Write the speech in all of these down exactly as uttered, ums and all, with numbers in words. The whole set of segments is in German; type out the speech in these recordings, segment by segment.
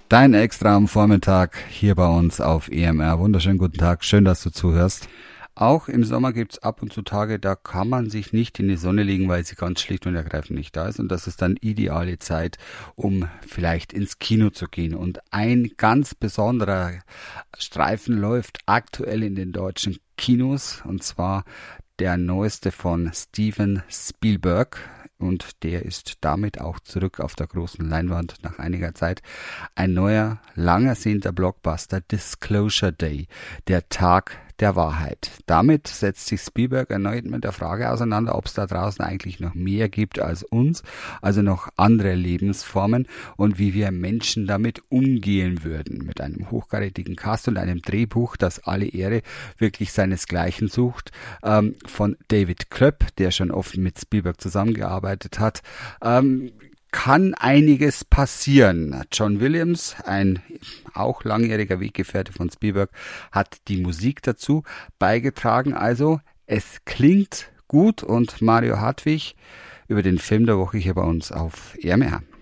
Dein Extra am Vormittag hier bei uns auf E M R. Wunderschönen guten Tag, schön, dass du zuhörst. Auch im Sommer gibt es ab und zu Tage, da kann man sich nicht in die Sonne legen, weil sie ganz schlicht und ergreifend nicht da ist. Und das ist dann ideale Zeit, um vielleicht ins Kino zu gehen. Und ein ganz besonderer Streifen läuft aktuell in den deutschen Kinos, und zwar der neueste von Steven Spielberg. Und der ist damit auch zurück auf der großen Leinwand nach einiger Zeit. Ein neuer, lang ersehnter Blockbuster, Disclosure Day, der Tag der Wahrheit. Damit setzt sich Spielberg erneut mit der Frage auseinander, ob es da draußen eigentlich noch mehr gibt als uns, also noch andere Lebensformen, und wie wir Menschen damit umgehen würden. Mit einem hochkarätigen Cast und einem Drehbuch, das alle Ehre wirklich seinesgleichen sucht, ähm, von David Koepp, der schon oft mit Spielberg zusammengearbeitet hat. Ähm, kann einiges passieren. John Williams, ein auch langjähriger Weggefährte von Spielberg, hat die Musik dazu beigetragen. Also es klingt gut, und Mario Hartwig über den Film der Woche hier bei uns auf E M R.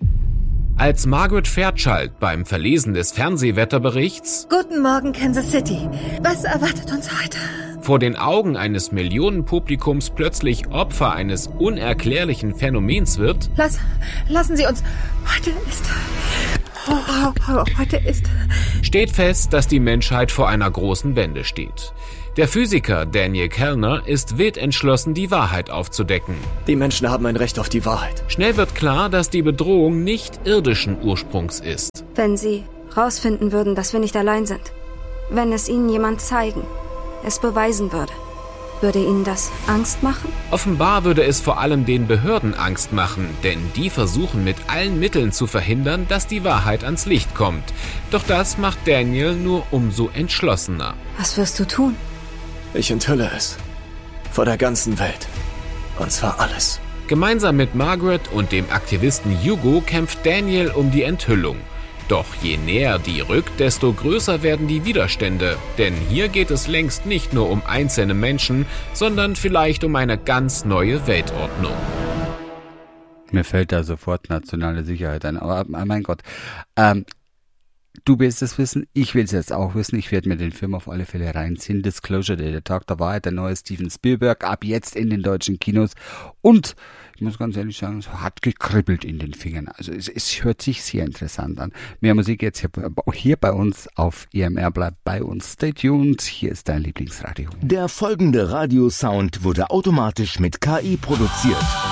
Als Margaret Fairchild beim Verlesen des Fernsehwetterberichts Guten Morgen, Kansas City. Was erwartet uns heute? vor den Augen eines Millionenpublikums plötzlich Opfer eines unerklärlichen Phänomens wird, Lass, lassen Sie uns. Heute ist... Oh, oh, oh, heute ist... steht fest, dass die Menschheit vor einer großen Wende steht. Der Physiker Daniel Kellner ist wild entschlossen, die Wahrheit aufzudecken. Die Menschen haben ein Recht auf die Wahrheit. Schnell wird klar, dass die Bedrohung nicht irdischen Ursprungs ist. Wenn Sie rausfinden würden, dass wir nicht allein sind, wenn es Ihnen jemand zeigen, es beweisen würde, würde Ihnen das Angst machen? Offenbar würde es vor allem den Behörden Angst machen, denn die versuchen mit allen Mitteln zu verhindern, dass die Wahrheit ans Licht kommt. Doch das macht Daniel nur umso entschlossener. Was wirst du tun? Ich enthülle es. Vor der ganzen Welt. Und zwar alles. Gemeinsam mit Margaret und dem Aktivisten Hugo kämpft Daniel um die Enthüllung. Doch je näher die rückt, desto größer werden die Widerstände. Denn hier geht es längst nicht nur um einzelne Menschen, sondern vielleicht um eine ganz neue Weltordnung. Mir fällt da sofort nationale Sicherheit ein. Aber mein Gott, ähm, du willst es wissen, ich will es jetzt auch wissen. Ich werde mir den Film auf alle Fälle reinziehen. Disclosure Day, der Tag der Wahrheit, der neue Steven Spielberg, ab jetzt in den deutschen Kinos. Und ich muss ganz ehrlich sagen, es hat gekribbelt in den Fingern. Also es, es hört sich sehr interessant an. Mehr Musik jetzt hier, hier bei uns auf E M R. Bleibt bei uns. Stay tuned. Hier ist dein Lieblingsradio. Der folgende Radiosound wurde automatisch mit K I produziert.